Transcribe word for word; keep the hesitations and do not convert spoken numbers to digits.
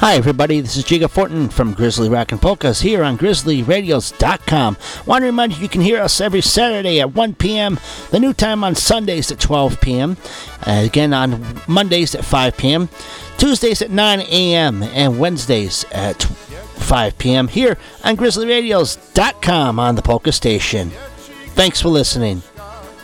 Hi, everybody. This is Jiga Fortin from Grizzly Rock and Polkas here on Grizzly Radios dot com. Want to remind you, you can hear us every Saturday at one p.m., the new time on Sundays at twelve p.m., uh, again on Mondays at five p.m., Tuesdays at nine a.m., and Wednesdays at five p.m. here on Grizzly Radios dot com on the Polka Station. Thanks for listening.